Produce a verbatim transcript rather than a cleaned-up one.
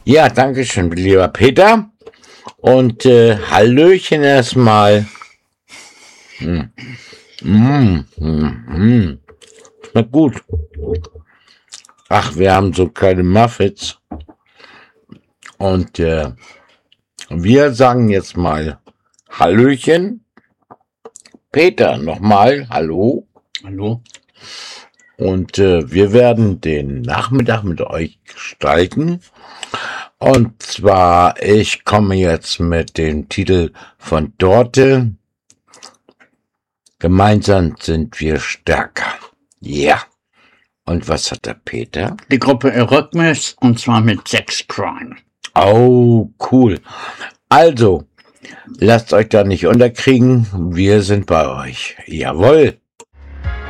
Ja, danke schön, lieber Peter. Und äh, Hallöchen erstmal. Mm. Mm, mm, mm. Schmeckt gut. Ach, wir haben so kleine Muffins. Und äh, wir sagen jetzt mal Hallöchen. Peter, nochmal, hallo. Hallo. Und äh, wir werden den Nachmittag mit euch gestalten. Und zwar, ich komme jetzt mit dem Titel von Dorte. Gemeinsam sind wir stärker. Ja. Und was hat der Peter? Die Gruppe Eurythmus, und zwar mit Sex Crime. Oh, cool. Also, lasst euch da nicht unterkriegen. Wir sind bei euch. Jawohl.